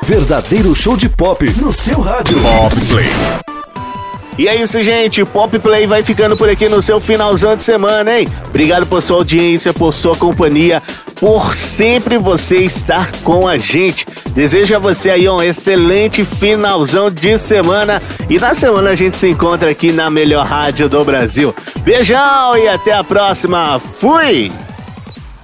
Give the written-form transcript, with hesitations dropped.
Verdadeiro show de pop no seu rádio. Pop Play. E é isso, gente. Pop Play vai ficando por aqui no seu finalzão de semana, hein? Obrigado por sua audiência, por sua companhia, por sempre você estar com a gente. Desejo a você aí um excelente finalzão de semana. E na semana a gente se encontra aqui na melhor rádio do Brasil. Beijão e até a próxima. Fui!